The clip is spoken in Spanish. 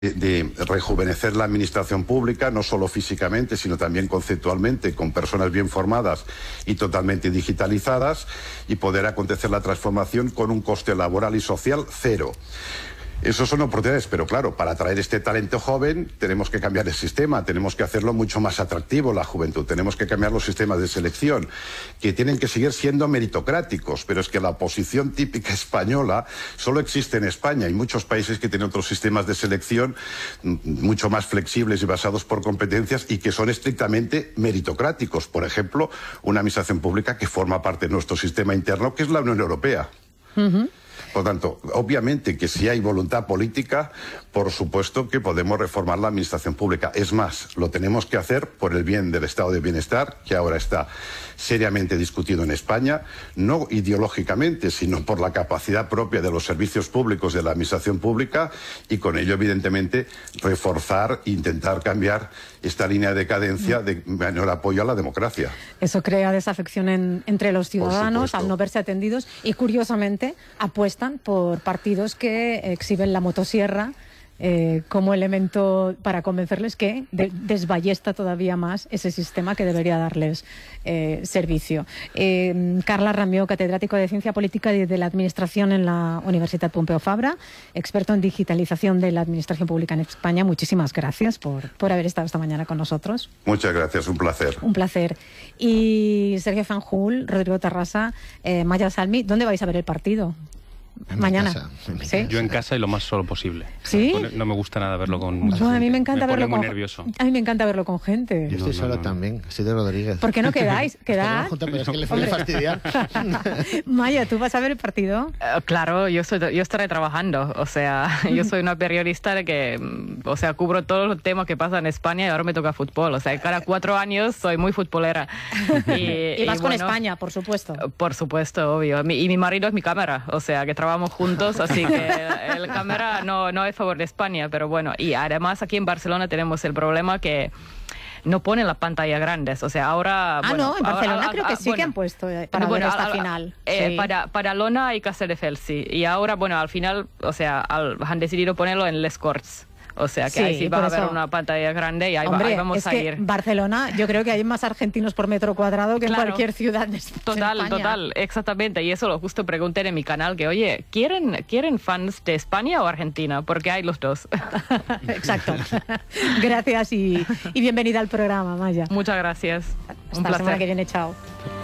de rejuvenecer la administración pública, no solo físicamente, sino también conceptualmente, con personas bien formadas y totalmente digitalizadas, y poder acontecer la transformación con un coste laboral y social cero. Eso son oportunidades, pero claro, para atraer este talento joven tenemos que cambiar el sistema, tenemos que hacerlo mucho más atractivo la juventud, tenemos que cambiar los sistemas de selección, que tienen que seguir siendo meritocráticos, pero es que la oposición típica española solo existe en España. Hay muchos países que tienen otros sistemas de selección mucho más flexibles y basados por competencias y que son estrictamente meritocráticos. Por ejemplo, una administración pública que forma parte de nuestro sistema interno, que es la Unión Europea. Por tanto, obviamente que si hay voluntad política, por supuesto que podemos reformar la administración pública. Es más, lo tenemos que hacer por el bien del estado de bienestar, que ahora está seriamente discutido en España, no ideológicamente, sino por la capacidad propia de los servicios públicos de la administración pública, y con ello, evidentemente, reforzar e intentar cambiar esta línea de decadencia de menor apoyo a la democracia. Eso crea desafección entre los ciudadanos al no verse atendidos y, curiosamente, apuestan por partidos que exhiben la motosierra como elemento para convencerles que desballesta todavía más ese sistema que debería darles servicio. Carles Ramió, catedrático de Ciencia Política y de la Administración en la Universitat Pompeu Fabra, experto en digitalización de la administración pública en España. Muchísimas gracias por haber estado esta mañana con nosotros. Muchas gracias, un placer. Un placer. Y Sergio Fanjul, Rodrigo Tarrasa, Maya Salmi, ¿dónde vais a ver el partido? Mañana. ¿Sí? Yo en casa y lo más solo posible. ¿Sí? No me gusta nada verlo con mucha gente. A mí me encanta verlo muy nervioso. A mí me encanta verlo con gente. Yo estoy solo también, soy de Rodríguez. ¿Por qué no quedáis? ¿Quedad? Pero es que le fue fastidiar. Maya, ¿tú vas a ver el partido? Claro, yo estaré trabajando. O sea, yo soy una periodista de que, o sea, cubro todos los temas que pasan en España y ahora me toca fútbol. O sea, cada 4 años soy muy futbolera. Y vas con España, por supuesto. Por supuesto, obvio. Y mi marido es mi cámara, o sea, que trabajamos juntos, así que el cámara no es a favor de España, pero bueno. Y además aquí en Barcelona tenemos el problema que no ponen las pantallas grandes, o sea, ahora... no, en Barcelona creo que sí que han puesto para ver esta final. Sí. Para Lona y Castelldefels, sí. Y ahora, bueno, al final, o sea, han decidido ponerlo en Les Corts. O sea, que ahí sí va a haber una pantalla grande y ahí vamos a ir. Barcelona, yo creo que hay más argentinos por metro cuadrado que en cualquier ciudad de España. Total, exactamente. Y eso lo justo pregunté en mi canal, que oye, ¿quieren fans de España o Argentina? Porque hay los dos. Exacto. Gracias y bienvenida al programa, Maya. Muchas gracias. Hasta la semana que viene, chao.